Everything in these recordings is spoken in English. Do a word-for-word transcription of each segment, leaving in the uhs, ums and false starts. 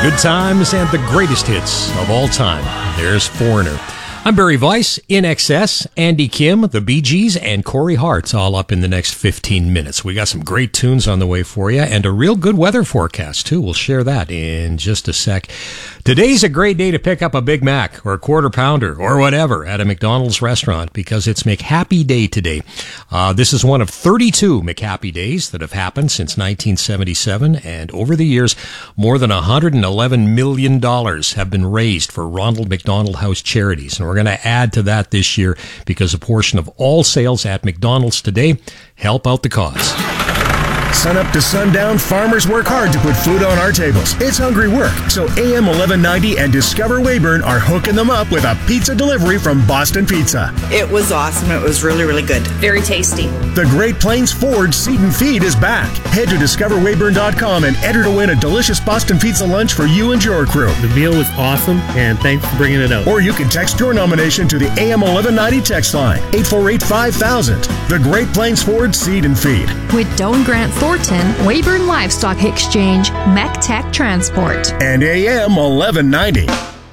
Good times and the greatest hits of all time. There's Foreigner. I'm Barry Weiss, In Excess, Andy Kim, the Bee Gees, and Corey Hart's all up in the next fifteen minutes. We got some great tunes on the way for you and a real good weather forecast, too. We'll share that in just a sec. Today's a great day to pick up a Big Mac or a quarter pounder or whatever at a McDonald's restaurant because it's McHappy Day today. Uh, this is one of thirty-two McHappy Days that have happened since nineteen seventy-seven, and over the years, more than one hundred eleven million dollars have been raised for Ronald McDonald House charities, and we're going to add to that this year because a portion of all sales at McDonald's today help out the cause. Sun up to sundown, farmers work hard to put food on our tables. It's hungry work, so A M eleven ninety and Discover Weyburn are hooking them up with a pizza delivery from Boston Pizza. It was awesome. It was really, really good. Very tasty. The Great Plains Ford Seat and Feed is back. Head to discover weyburn dot com and enter to win a delicious Boston Pizza lunch for you and your crew. The meal was awesome, and thanks for bringing it out. Or you can text your nomination to the A M eleven ninety text line, eight four eight, five thousand. The Great Plains Ford Seat and Feed. With Doan Grant Thornton, Weyburn Livestock Exchange, MacTech Transport. And A M eleven ninety.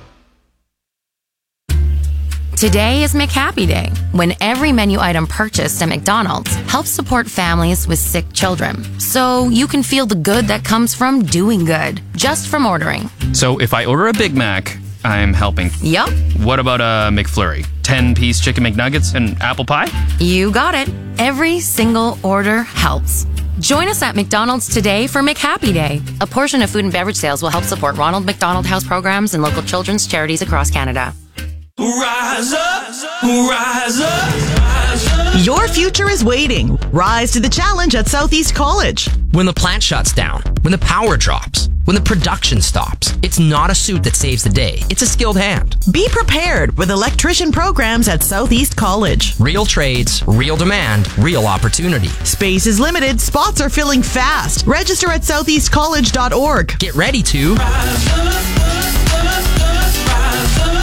Today is McHappy Day, when every menu item purchased at McDonald's helps support families with sick children. So you can feel the good that comes from doing good, just from ordering. So if I order a Big Mac, I'm helping. Yup. What about a McFlurry? ten-piece chicken McNuggets and apple pie? You got it. Every single order helps. Join us at McDonald's today for McHappy Day. A portion of food and beverage sales will help support Ronald McDonald House programs and local children's charities across Canada. Rise up, rise up, rise up. Your future is waiting. Rise to the challenge at Southeast College. When the plant shuts down, when the power drops, when the production stops, it's not a suit that saves the day. It's a skilled hand. Be prepared with electrician programs at Southeast College. Real trades, real demand, real opportunity. Space is limited. Spots are filling fast. Register at southeast college dot org. Get ready to Rise up, rise up, rise up.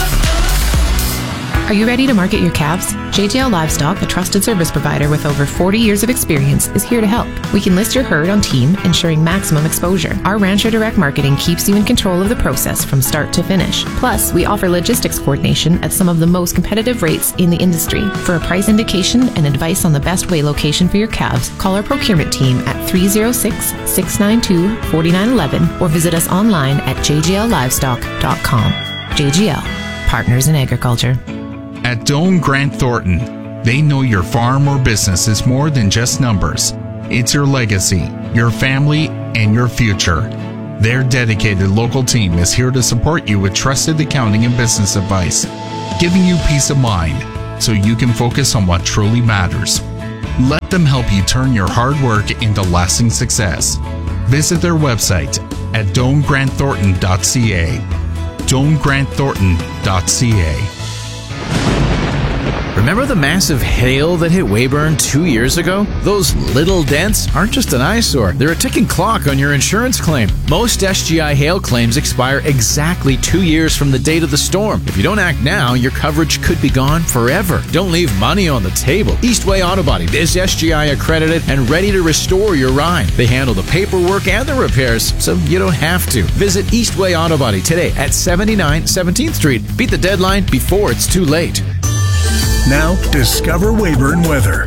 Are you ready to market your calves? J J L Livestock, a trusted service provider with over forty years of experience, is here to help. We can list your herd on team, ensuring maximum exposure. Our Rancher Direct Marketing keeps you in control of the process from start to finish. Plus, we offer logistics coordination at some of the most competitive rates in the industry. For a price indication and advice on the best weigh location for your calves, call our procurement team at three oh six, six nine two, four nine one one or visit us online at j j l livestock dot com. J G L, Partners in Agriculture. At Doan Grant Thornton, they know your farm or business is more than just numbers. It's your legacy, your family, and your future. Their dedicated local team is here to support you with trusted accounting and business advice, giving you peace of mind so you can focus on what truly matters. Let them help you turn your hard work into lasting success. Visit their website at doan grant thornton dot c a. doan grant thornton dot c a. Remember the massive hail that hit Weyburn two years ago? Those little dents aren't just an eyesore. They're a ticking clock on your insurance claim. Most S G I hail claims expire exactly two years from the date of the storm. If you don't act now, your coverage could be gone forever. Don't leave money on the table. Eastway Autobody is S G I accredited and ready to restore your ride. They handle the paperwork and the repairs, so you don't have to. Visit Eastway Autobody today at seventy-nine seventeenth Street. Beat the deadline before it's too late. Now, Discover Weyburn weather.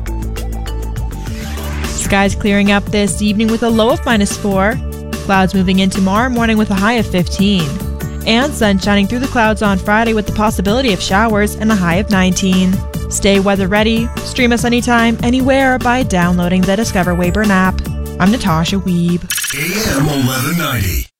Skies clearing up this evening with a low of minus four. Clouds moving in tomorrow morning with a high of fifteen. And sun shining through the clouds on Friday with the possibility of showers and a high of nineteen. Stay weather ready. Stream us anytime, anywhere by downloading the Discover Weyburn app. I'm Natasha Weeb. A M eleven ninety.